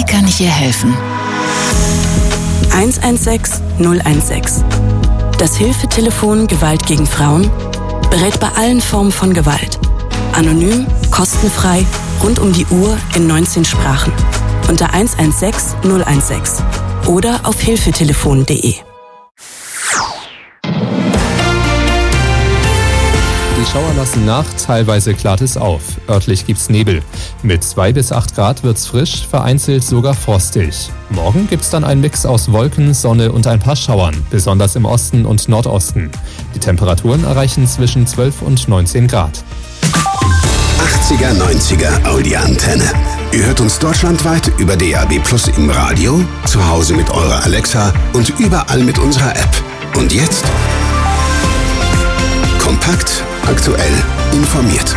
Wie kann ich ihr helfen? 116 016. Das Hilfetelefon Gewalt gegen Frauen berät bei allen Formen von Gewalt. Anonym, kostenfrei, rund um die Uhr in 19 Sprachen. Unter 116 016 oder auf hilfetelefon.de. Die Schauer lassen nach, teilweise klart es auf. Örtlich gibt's Nebel. Mit 2 bis 8 Grad wird's frisch, vereinzelt sogar frostig. Morgen gibt's dann einen Mix aus Wolken, Sonne und ein paar Schauern, besonders im Osten und Nordosten. Die Temperaturen erreichen zwischen 12 und 19 Grad. 80er, 90er Audi-Antenne. Ihr hört uns deutschlandweit über DAB+ im Radio, zu Hause mit eurer Alexa und überall mit unserer App. Und jetzt? Kompakt, aktuell, informiert.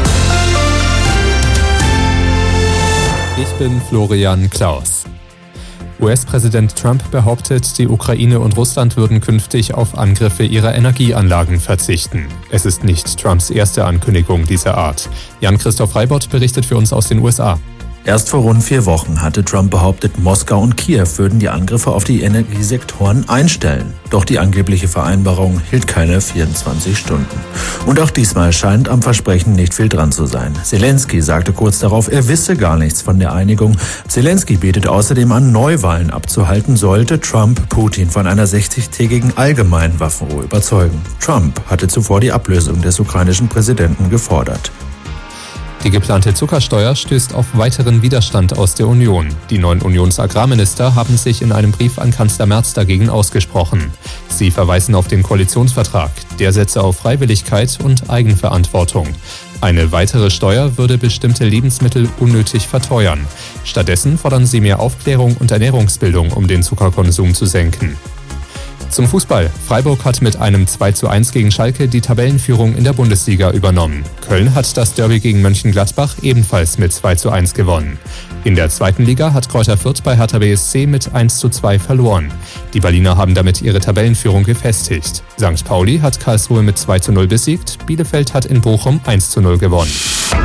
Ich bin Florian Klaus. US-Präsident Trump behauptet, die Ukraine und Russland würden künftig auf Angriffe ihrer Energieanlagen verzichten. Es ist nicht Trumps erste Ankündigung dieser Art. Jan-Christoph Reibott berichtet für uns aus den USA. Erst vor rund 4 Wochen hatte Trump behauptet, Moskau und Kiew würden die Angriffe auf die Energiesektoren einstellen. Doch die angebliche Vereinbarung hielt keine 24 Stunden. Und auch diesmal scheint am Versprechen nicht viel dran zu sein. Zelensky sagte kurz darauf, er wisse gar nichts von der Einigung. Zelensky bietet außerdem an, Neuwahlen abzuhalten, sollte Trump Putin von einer 60-tägigen allgemeinen Waffenruhe überzeugen. Trump hatte zuvor die Ablösung des ukrainischen Präsidenten gefordert. Die geplante Zuckersteuer stößt auf weiteren Widerstand aus der Union. Die 9 Unionsagrarminister haben sich in einem Brief an Kanzler Merz dagegen ausgesprochen. Sie verweisen auf den Koalitionsvertrag. Der setze auf Freiwilligkeit und Eigenverantwortung. Eine weitere Steuer würde bestimmte Lebensmittel unnötig verteuern. Stattdessen fordern sie mehr Aufklärung und Ernährungsbildung, um den Zuckerkonsum zu senken. Zum Fußball. Freiburg hat mit einem 2:1 gegen Schalke die Tabellenführung in der Bundesliga übernommen. Köln hat das Derby gegen Mönchengladbach ebenfalls mit 2:1 gewonnen. In der zweiten Liga hat Greuther Fürth bei Hertha BSC mit 1:2 verloren. Die Berliner haben damit ihre Tabellenführung gefestigt. St. Pauli hat Karlsruhe mit 2:0 besiegt. Bielefeld hat in Bochum 1:0 gewonnen.